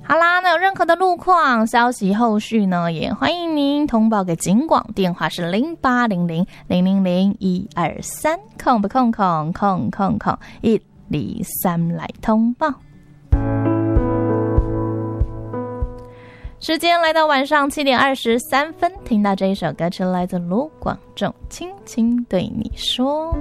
好啦，那有任何的路况消息后续呢，也欢迎您通报给警广，电话是0800000123，空不空空空空空123来通报。时间来到晚上7点23分，听到这一首歌曲来自卢广仲，轻轻对你说。